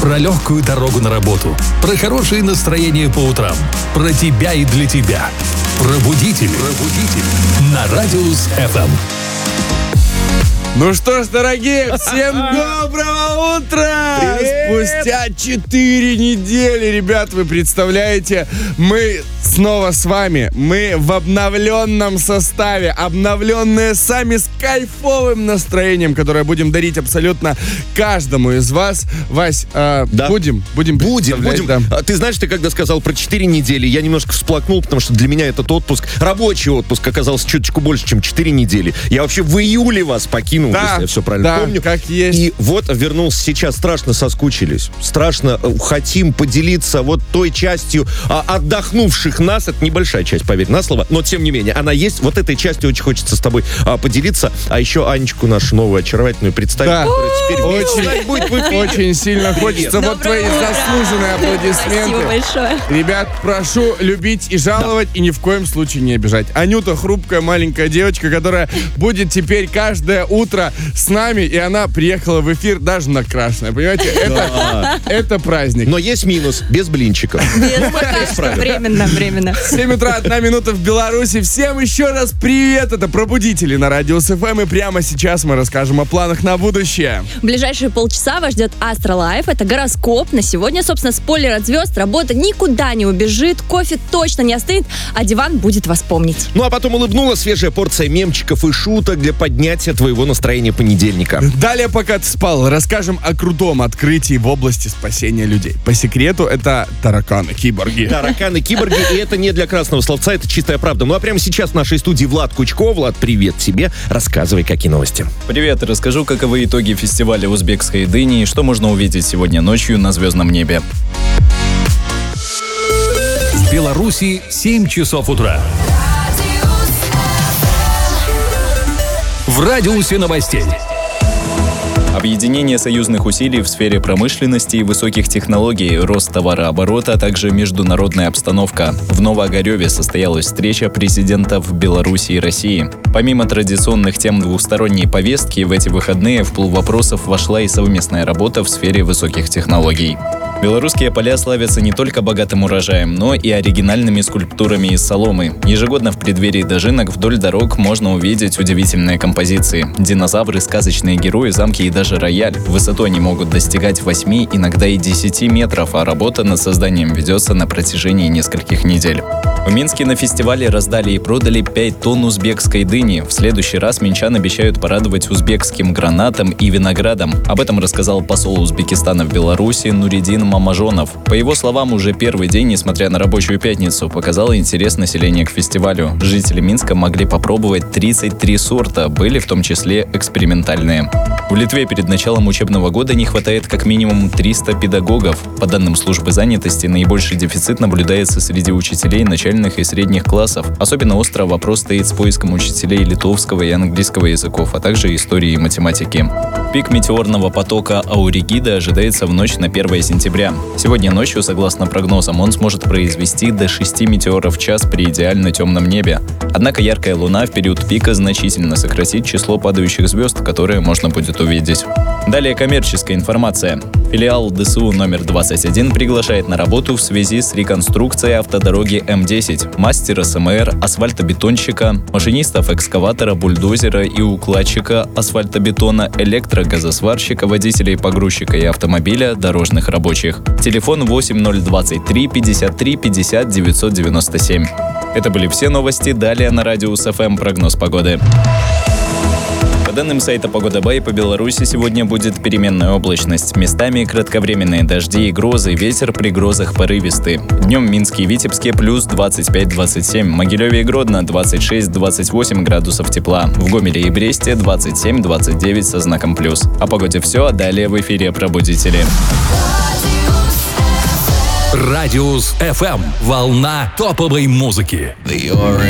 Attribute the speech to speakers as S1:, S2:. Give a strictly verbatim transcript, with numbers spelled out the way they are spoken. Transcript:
S1: Про легкую дорогу на работу, про хорошее настроение по утрам, про тебя и для тебя. Пробудитель. Пробудитель. На Радиус эф эм.
S2: Ну что ж, дорогие, всем доброго утра! Привет! Спустя четыре недели, ребят, вы представляете, мы снова с вами. Мы в обновленном составе, обновленные сами с кайфовым настроением, которое будем дарить абсолютно каждому из вас. Вась, э,
S3: да. будем?
S2: Будем,
S3: будем. будем.
S2: Да.
S3: Ты знаешь, ты когда сказал про четыре недели, я немножко всплакнул, потому что для меня этот отпуск, рабочий отпуск, оказался чуточку больше, чем четыре недели. Я вообще в июле вас покинул,
S2: да,
S3: если я все правильно
S2: да,
S3: помню.
S2: Как есть.
S3: И вот вернулся сейчас, страшно соскучились. Страшно хотим поделиться вот той частью а, отдохнувших нас. Это небольшая часть, поверь на слово, но тем не менее, она есть. Вот этой частью очень хочется с тобой а, поделиться. А еще Анечку нашу новую очаровательную представить,
S2: да.
S3: которая теперь
S2: очень, будет в эфире. Очень сильно хочется.
S4: Доброе
S2: вот твои
S4: утро.
S2: заслуженные аплодисменты.
S4: Спасибо большое.
S2: Ребят, прошу любить и жаловать, да. и ни в коем случае не обижать. Анюта хрупкая маленькая девочка, которая будет теперь каждое утро с нами, и она приехала в эфир даже накрашенная. Понимаете, это, это праздник.
S3: Но есть минус, без блинчиков.
S4: Без, пока что, временно, временно.
S2: семь утра, одна минута в Беларуси. Всем еще раз привет. Это Пробудители на Радиус эф эм. И прямо сейчас мы расскажем о планах на будущее.
S4: В ближайшие полчаса вас ждет Астролайф. Это гороскоп. На сегодня, собственно, спойлер от звезд. Работа никуда не убежит. Кофе точно не остынет, а диван будет вас помнить.
S3: Ну а потом улыбнула свежая порция мемчиков и шуток для поднятия твоего настроения понедельника.
S2: Далее, пока ты спал, расскажем о крутом открытии в области спасения людей. По секрету, это тараканы-киборги.
S3: Тараканы-киборги, и это не для красного словца, это чистая правда. Ну а прямо сейчас в нашей студии Влад Кучко. Влад, привет тебе. Рассказывай, какие новости.
S5: Привет, расскажу, каковы итоги фестиваля узбекской дыни и что можно увидеть сегодня ночью на звездном небе.
S1: В Беларуси семь часов утра. В радиусе новостей.
S5: Объединение союзных усилий в сфере промышленности и высоких технологий, рост товарооборота, а также международная обстановка. В Новоогареве состоялась встреча президентов Беларуси и России. Помимо традиционных тем двусторонней повестки, в эти выходные в пул вопросов вошла и совместная работа в сфере высоких технологий. Белорусские поля славятся не только богатым урожаем, но и оригинальными скульптурами из соломы. Ежегодно в преддверии дожинок вдоль дорог можно увидеть удивительные композиции. Динозавры, сказочные герои, замки и даже рояль. Высотой они могут достигать восьми, иногда и десяти метров, а работа над созданием ведется на протяжении нескольких недель. В Минске на фестивале раздали и продали пять тонн узбекской дыни. В следующий раз минчан обещают порадовать узбекским гранатом и виноградом. Об этом рассказал посол Узбекистана в Беларуси Нуридин Мамажонов. По его словам, уже первый день, несмотря на рабочую пятницу, показал интерес населения к фестивалю. Жители Минска могли попробовать тридцать три сорта, были в том числе экспериментальные. В Литве перед началом учебного года не хватает как минимум триста педагогов. По данным службы занятости, наибольший дефицит наблюдается среди учителей начальных и средних классов. Особенно остро вопрос стоит с поиском учителей литовского и английского языков, а также истории и математики. Пик метеорного потока Ауригида ожидается в ночь на первое сентября. Сегодня ночью, согласно прогнозам, он сможет произвести до шести метеоров в час при идеально темном небе. Однако яркая луна в период пика значительно сократит число падающих звезд, которые можно будет увидеть. Далее коммерческая информация. Филиал ДСУ номер двадцать один приглашает на работу в связи с реконструкцией автодороги эм десять. Мастера СМР, асфальтобетонщика, машинистов экскаватора, бульдозера и укладчика асфальтобетона, электрогазосварщика, водителей погрузчика и автомобиля, дорожных рабочих. Телефон восемь ноль двадцать три пятьдесят три пятьдесят девятьсот девяносто семь. Это были все новости. Далее на Радиус эф эм прогноз погоды. По данным сайта Погода Бай, по Беларуси сегодня будет переменная облачность. Местами кратковременные дожди и грозы, ветер при грозах порывистый. Днем в Минске и Витебске плюс двадцать пять - двадцать семь, в Могилеве и Гродно двадцать шесть - двадцать восемь градусов тепла, в Гомеле и Бресте двадцать семь - двадцать девять со знаком плюс. О погоде все, а далее в эфире Пробудители.
S1: Радиус эф эм. Волна топовой музыки.
S6: The